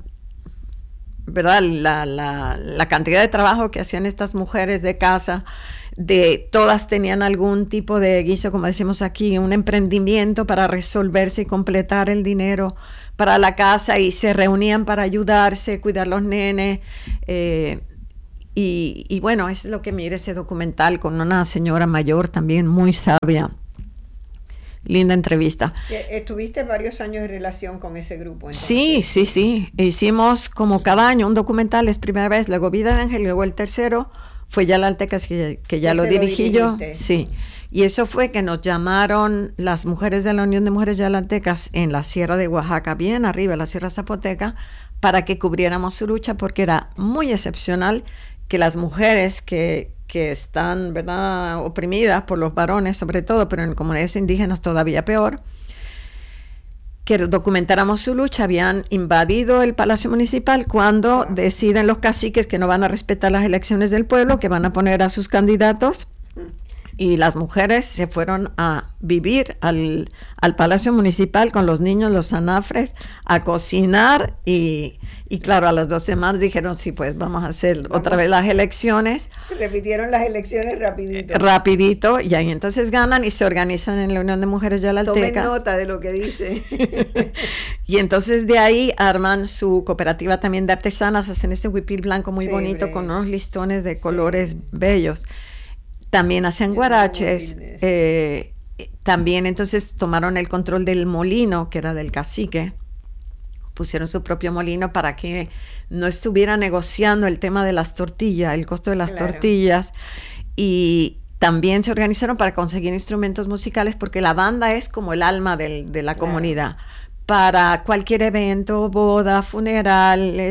cantidad de trabajo que hacían estas mujeres de casa, todas tenían algún tipo de guiso, como decimos aquí, un emprendimiento para resolverse y completar el dinero para la casa, y se reunían para ayudarse, cuidar los nenes, y bueno, es lo que mira ese documental con una señora mayor también muy sabia. Linda entrevista. ¿Estuviste varios años en relación con ese grupo? Entonces? Sí. Hicimos como cada año un documental, es Primera Vez, luego Vida de Ángel, luego el tercero fue Yalaltecas, que ya lo dirigí yo. Sí. Y eso fue que nos llamaron las mujeres de la Unión de Mujeres Yalaltecas en la Sierra de Oaxaca, bien arriba, la Sierra Zapoteca, para que cubriéramos su lucha, porque era muy excepcional que las mujeres que están, ¿verdad?, oprimidas por los varones sobre todo, pero en comunidades indígenas todavía peor, que documentáramos su lucha. Habían invadido el Palacio Municipal cuando deciden los caciques que no van a respetar las elecciones del pueblo, que van a poner a sus candidatos, y las mujeres se fueron a vivir al Palacio Municipal con los niños, los anafres, a cocinar, y claro, a las 2 semanas dijeron, sí, pues vamos a hacer otra vez las elecciones. Repitieron las elecciones rapidito. Rapidito, y ahí entonces ganan y se organizan en la Unión de Mujeres Yalaltecas. Tomen nota de lo que dice. Y entonces de ahí arman su cooperativa también de artesanas, hacen este huipil blanco muy bonito con unos listones de colores bellos. También hacían guaraches, también entonces tomaron el control del molino, que era del cacique, pusieron su propio molino para que no estuviera negociando el tema de las tortillas, el costo de las tortillas, y también se organizaron para conseguir instrumentos musicales, porque la banda es como el alma de la comunidad, para cualquier evento, boda, funeral,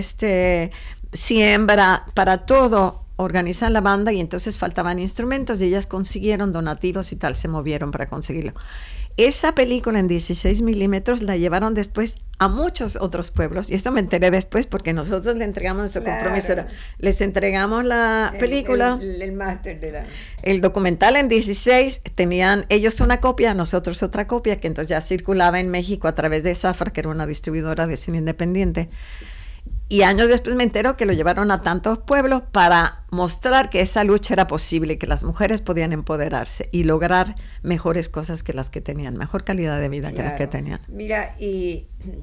siembra, para todo. Organizan la banda, y entonces faltaban instrumentos y ellas consiguieron donativos y tal, se movieron para conseguirlo. Esa película en 16 milímetros la llevaron después a muchos otros pueblos, y esto me enteré después porque nosotros le entregamos nuestro compromiso, les entregamos la película, el máster de el documental en 16, tenían ellos una copia, nosotros otra copia, que entonces ya circulaba en México a través de Zafar, que era una distribuidora de cine independiente. Y años después me entero que lo llevaron a tantos pueblos para mostrar que esa lucha era posible, que las mujeres podían empoderarse y lograr mejores cosas que las que tenían, mejor calidad de vida que las que tenían. Mira, y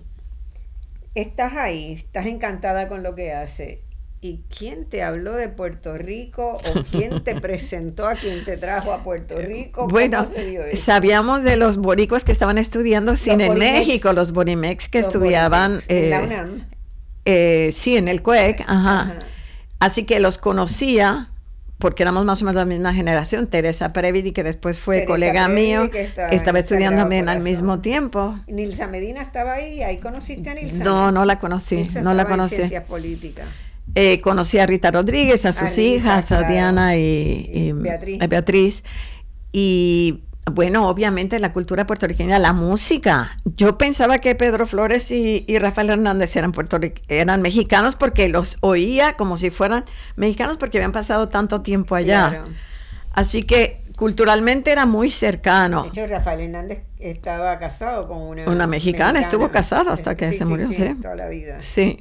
estás ahí, estás encantada con lo que hace. ¿Y quién te habló de Puerto Rico, o quién te presentó a quien te trajo a Puerto Rico? Bueno, sabíamos de los boricuas que estaban estudiando cine en México, los borimex que estudiaban en la UNAM. Sí, en el CUEC, ajá. Así que los conocía, porque éramos más o menos la misma generación. Teresa Previdi, que después fue colega mío, estaba estudiando también al mismo tiempo. Nilsa Medina estaba ahí, ¿ahí conociste a Nilsa? No la conocí, no la conocí. En ciencias políticas. Conocí a Rita Rodríguez, a sus hijas, a Diana y Beatriz. Y bueno, obviamente la cultura puertorriqueña, la música. Yo pensaba que Pedro Flores y Rafael Hernández eran mexicanos, porque los oía como si fueran mexicanos, porque habían pasado tanto tiempo allá. Claro. Así que culturalmente era muy cercano. De hecho, Rafael Hernández estaba casado con una mexicana. Estuvo casado hasta que se murió. Sí, toda la vida. Sí.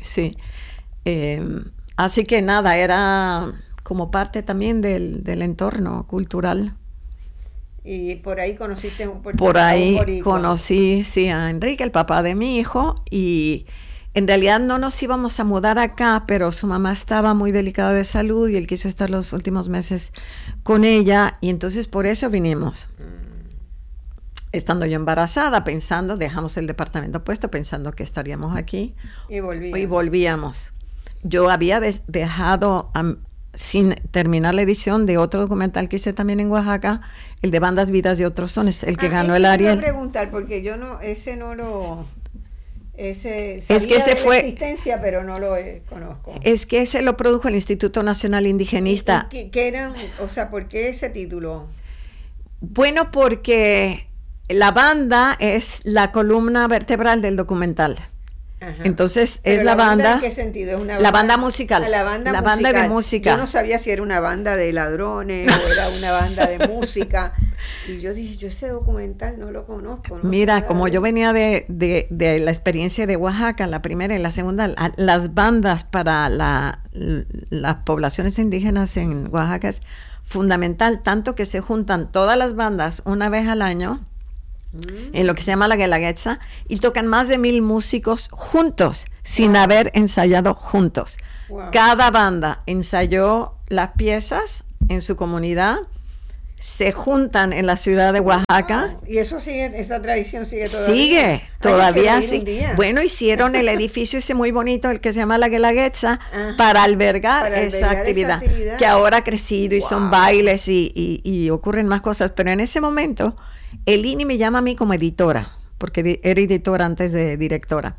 Así que nada, era como parte también del entorno cultural. Y por ahí conociste un puertorriqueño. Por ahí conocí, sí, a Enrique, el papá de mi hijo, y en realidad no nos íbamos a mudar acá, pero su mamá estaba muy delicada de salud y él quiso estar los últimos meses con ella, y entonces por eso vinimos. estando yo embarazada, pensando, dejamos el departamento puesto, pensando que estaríamos aquí. Y volvíamos. Yo había dejado, sin terminar la edición de otro documental que hice también en Oaxaca, el de Bandas, Vidas y Otros Sones, el que ganó el Ariel. Te iba a preguntar, porque yo no, ese no lo... Ese es que ese de fue la existencia, pero no lo conozco. Es que ese lo produjo el Instituto Nacional Indigenista. ¿Qué era? O sea, ¿por qué ese título? Bueno, porque la banda es la columna vertebral del documental. Ajá. Entonces, pero es la banda. ¿En qué sentido? ¿Es una banda? La banda musical. La banda de música. Yo no sabía si era una banda de ladrones o era una banda de música. Y yo dije, yo ese documental no lo conozco. No Mira, como yo venía de la experiencia de Oaxaca, la primera y la segunda, las bandas para las poblaciones indígenas en Oaxaca es fundamental, tanto que se juntan todas las bandas una vez al año en lo que se llama la Guelaguetza y tocan más de 1,000 músicos juntos, sin haber ensayado juntos. Wow. Cada banda ensayó las piezas en su comunidad, se juntan en la ciudad de Oaxaca. Y eso sigue, esa tradición sigue todavía. Sigue, todavía sí. Bueno, hicieron el edificio ese muy bonito, el que se llama la Guelaguetza, para albergar esa actividad, que ahora ha crecido y son bailes y ocurren más cosas. Pero en ese momento, el INI me llama a mí como editora, porque era editora antes de directora.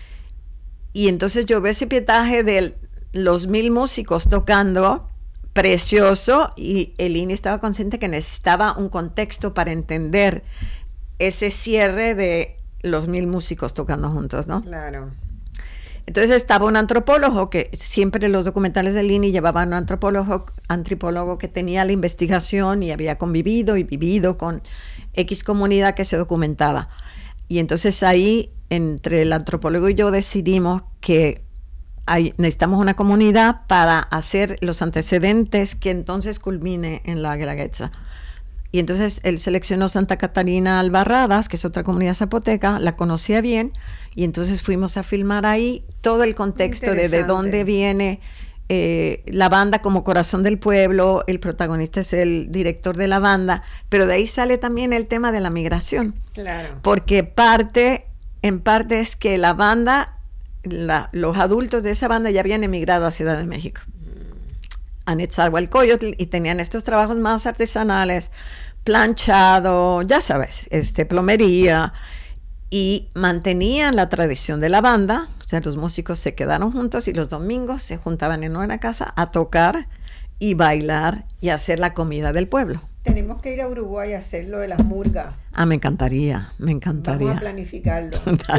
Y entonces yo veo ese pietaje de los 1,000 músicos tocando, precioso, y el INI estaba consciente que necesitaba un contexto para entender ese cierre de los 1,000 músicos tocando juntos, ¿no? Claro. Entonces estaba un antropólogo, que siempre los documentales del INI llevaban un antropólogo que tenía la investigación y había convivido y vivido con X comunidad que se documentaba. Y entonces ahí, entre el antropólogo y yo, decidimos que necesitamos una comunidad para hacer los antecedentes que entonces culmine en la Guelaguetza. Y entonces él seleccionó Santa Catarina Albarradas, que es otra comunidad zapoteca, la conocía bien, y entonces fuimos a filmar ahí todo el contexto de dónde viene la banda como corazón del pueblo. El protagonista es el director de la banda, pero de ahí sale también el tema de la migración. Claro. Porque en parte es que la banda, los adultos de esa banda ya habían emigrado a Ciudad de México, a Nezahualcóyotl, y tenían estos trabajos más artesanales, planchado, ya sabes, plomería, y mantenían la tradición de la banda. O sea, los músicos se quedaron juntos y los domingos se juntaban en una casa a tocar y bailar y hacer la comida del pueblo. Tenemos que ir a Uruguay a hacer lo de las murgas. Me encantaría. Vamos a planificarlo.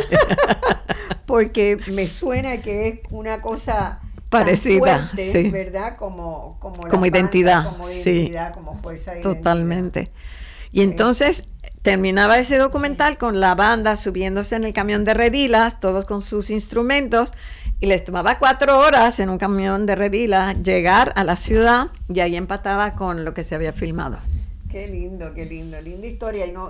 Porque me suena que es una cosa parecida, fuerte, sí. ¿Verdad? Como identidad, como sí. Como fuerza de totalmente. Identidad. Y entonces terminaba ese documental con la banda subiéndose en el camión de redilas, todos con sus instrumentos, y les tomaba 4 horas en un camión de redilas llegar a la ciudad, y ahí empataba con lo que se había filmado. Qué lindo, linda historia. Y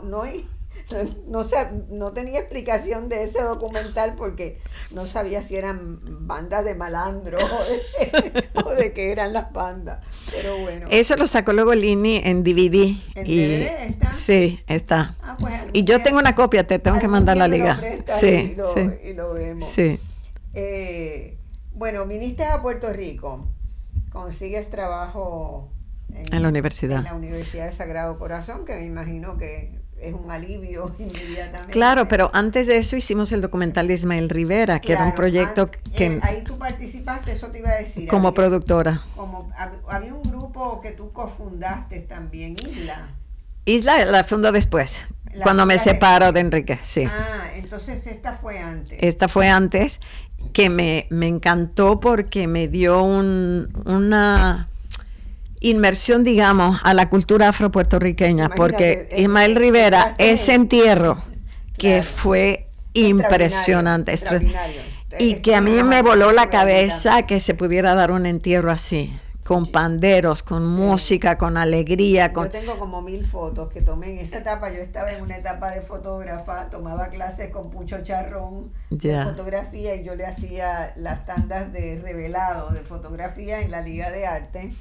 no tenía explicación de ese documental porque no sabía si eran bandas de malandro o de qué eran las bandas. Pero bueno. Eso lo sacó luego el INI en DVD. ¿En DVD está? Sí, está. Pues y yo tengo una copia, te tengo que mandar la liga. Sí, y lo vemos. Sí. Bueno, viniste a Puerto Rico, consigues trabajo en la universidad. En la Universidad de Sagrado Corazón, que me imagino que es un alivio inmediatamente. Claro, pero antes de eso hicimos el documental de Ismael Rivera, que era un proyecto que... ahí tú participaste, eso te iba a decir. Como productora. Había un grupo que tú cofundaste también, Isla la fundó después, cuando me separo de Enrique, sí. Entonces esta fue antes. Esta fue antes, que me encantó porque me dio una inmersión, digamos, a la cultura afropuertorriqueña. Imagínate, porque Ismael Rivera, ese entierro, que fue impresionante, y que a mí me voló la cabeza que se pudiera dar un entierro así, con panderos, con música, con alegría. Yo tengo como 1000 fotos que tomé en esa etapa. Yo estaba en una etapa de fotógrafa, tomaba clases con Pucho Charrón de fotografía, y yo le hacía las tandas de revelado de fotografía en la Liga de Arte,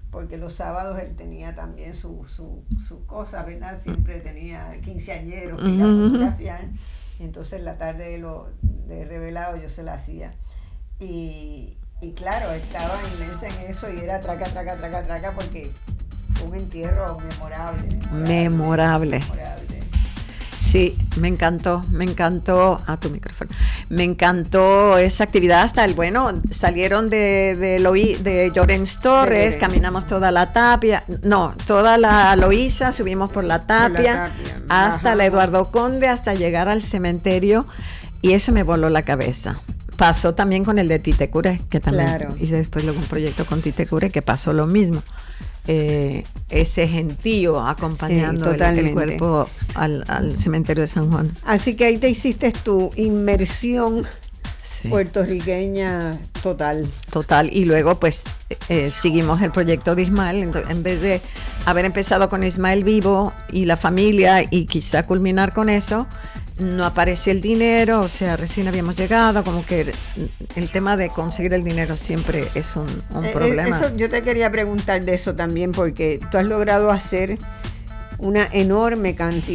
porque los sábados él tenía también su cosa, ¿verdad? Siempre tenía quinceañeros que ir a fotografiar. Y entonces la tarde de revelado yo se la hacía. Y claro, estaba inmensa en eso y era traca, porque fue un entierro memorable. Sí, me encantó a tu micrófono. Me encantó esa actividad hasta salieron de Llorens Torres, caminamos toda la Tapia, toda la Loíza, subimos por la Tapia hasta la Eduardo Conde, hasta llegar al cementerio, y eso me voló la cabeza. Pasó también con el de Titecure, que también hice después luego un proyecto con Titecure que pasó lo mismo. Ese gentío acompañando el cuerpo al cementerio de San Juan. Así que ahí te hiciste tu inmersión puertorriqueña total. Y luego pues seguimos el proyecto de Ismael. Entonces, en vez de haber empezado con Ismael vivo y la familia y quizá culminar con eso, no aparece el dinero, o sea, recién habíamos llegado, como que el tema de conseguir el dinero siempre es un problema. Eso, yo te quería preguntar de eso también, porque tú has logrado hacer una enorme cantidad